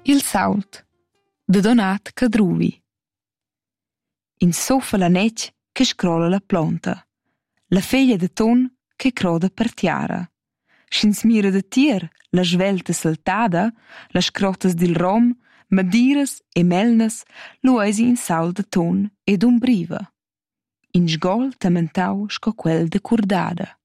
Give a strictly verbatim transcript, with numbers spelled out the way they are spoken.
Il sault da Donat Cadruvi. In soffa la netg che scrolla la plonta, la feglia de ton che croda per tiara. Sch'ins mira da tier la svelta saltada, la scrottas dil rom, madiras e melnas, lu eisi in sault da ton ed umbriva. In sgol tamentau sco quel da curdada.